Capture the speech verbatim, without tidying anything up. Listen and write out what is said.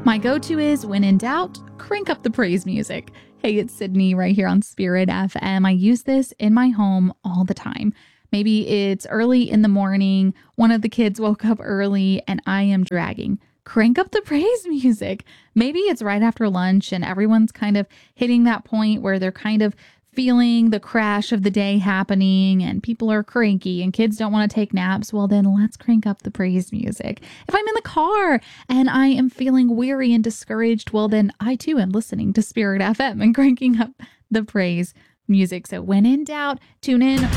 My go-to is, when in doubt, crank up the praise music. Hey, it's Sydney right here on Spirit F M. I use this in my home all the time. Maybe it's early in the morning, one of the kids woke up early, and I am dragging. Crank up the praise music. Maybe it's right after lunch and everyone's kind of hitting that point where they're kind of feeling the crash of the day happening and people are cranky and kids don't want to take naps. Well, then let's crank up the praise music. If I'm in the car and I am feeling weary and discouraged, well, then I too am listening to Spirit F M and cranking up the praise music. So when in doubt, tune in